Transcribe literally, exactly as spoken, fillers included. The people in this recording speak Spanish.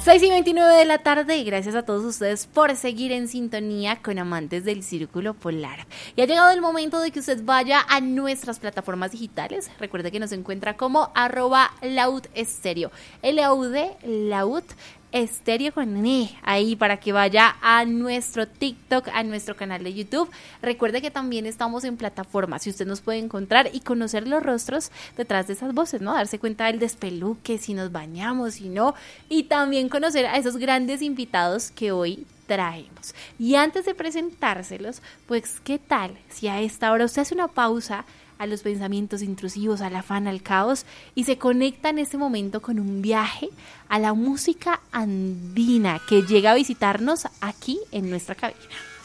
seis y veintinueve de la tarde y gracias a todos ustedes por seguir en sintonía con Amantes del Círculo Polar. Y ha llegado el momento de que usted vaya a nuestras plataformas digitales. Recuerde que nos encuentra como arroba laud estéreo, L A U D, laud estéreo con N, ahí para que vaya a nuestro TikTok, a nuestro canal de YouTube. Recuerde que también estamos en plataformas y usted nos puede encontrar y conocer los rostros detrás de esas voces, ¿no? Darse cuenta del despeluque, si nos bañamos, si no, y también conocer a esos grandes invitados que hoy traemos. Y antes de presentárselos, pues ¿qué tal si a esta hora usted hace una pausa a los pensamientos intrusivos, al afán, al caos, y se conecta en este momento con un viaje a la música andina que llega a visitarnos aquí en nuestra cabina?